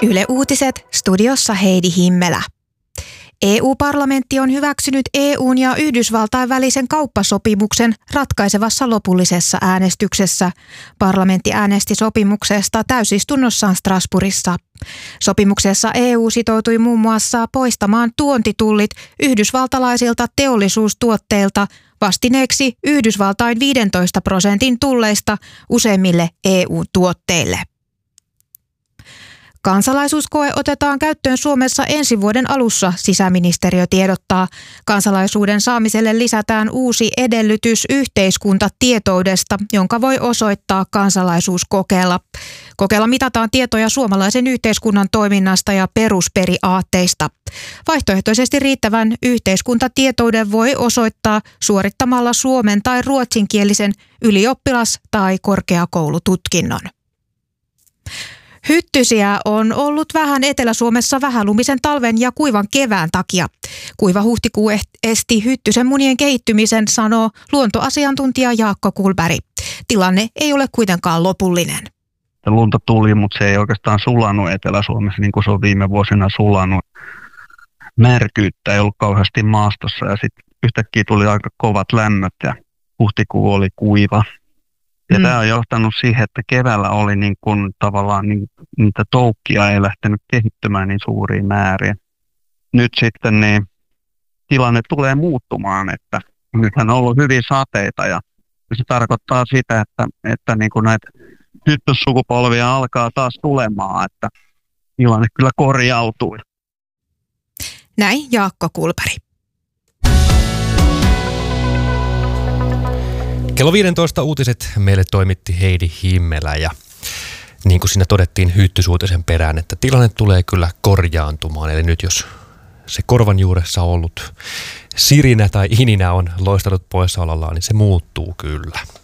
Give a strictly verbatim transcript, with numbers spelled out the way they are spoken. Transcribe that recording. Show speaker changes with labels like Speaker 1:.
Speaker 1: Yle Uutiset, studiossa Heidi Himmelä. E U-parlamentti on hyväksynyt E U:n ja Yhdysvaltain välisen kauppasopimuksen ratkaisevassa lopullisessa äänestyksessä. Parlamentti äänesti sopimuksesta täysistunnossaan Strasbourgissa. Sopimuksessa E U sitoutui muun muassa poistamaan tuontitullit yhdysvaltalaisilta teollisuustuotteilta vastineeksi Yhdysvaltain viidentoista prosentin tulleista useimmille E U-tuotteille. Kansalaisuuskoe otetaan käyttöön Suomessa ensi vuoden alussa, sisäministeriö tiedottaa. Kansalaisuuden saamiselle lisätään uusi edellytys yhteiskuntatietoudesta, jonka voi osoittaa kansalaisuuskokeella. Kokeella mitataan tietoja suomalaisen yhteiskunnan toiminnasta ja perusperiaatteista. Vaihtoehtoisesti riittävän yhteiskuntatietouden voi osoittaa suorittamalla suomen- tai ruotsinkielisen ylioppilas- tai korkeakoulututkinnon. Hyttysiä on ollut vähän Etelä-Suomessa vähälumisen talven ja kuivan kevään takia. Kuiva huhtikuu esti hyttysen munien kehittymisen, sanoo luontoasiantuntija Jaakko Kulberg. Tilanne ei ole kuitenkaan lopullinen.
Speaker 2: Lunta tuli, mutta se ei oikeastaan sulanut Etelä-Suomessa niin kuin se on viime vuosina sulanut. Märkyyttä ei ollut kauheasti maastossa ja sitten yhtäkkiä tuli aika kovat lämmöt ja huhtikuu oli kuiva. Ja mm. tämä on johtanut siihen, että keväällä oli niin kuin tavallaan niin, niitä toukkia ei lähtenyt kehittymään niin suuriin määriin. Nyt sitten niin tilanne tulee muuttumaan, että nythän on ollut hyviä sateita ja se tarkoittaa sitä, että, että niin kuin näitä hyttyssukupolvia alkaa taas tulemaan, että tilanne kyllä korjautuu.
Speaker 1: Näin Jaakko Kulberg.
Speaker 3: Kello viisitoista uutiset meille toimitti Heidi Himmelä ja niin kuin siinä todettiin hyttysuutisen perään, että tilanne tulee kyllä korjaantumaan. Eli nyt jos se korvan juuressa ollut sirinä tai ininä on loistanut poissaolollaan, niin se muuttuu kyllä.